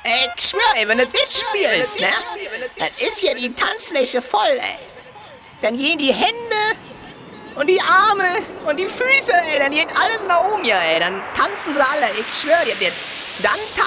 Ey, ich schwör, ey, wenn du das spielst, ne? Dann ist hier die Tanzfläche voll, ey. Dann gehen die Hände und die Arme und die Füße, ey. Dann geht alles nach oben hier, ey. Dann tanzen sie alle, ich schwör dir. Dann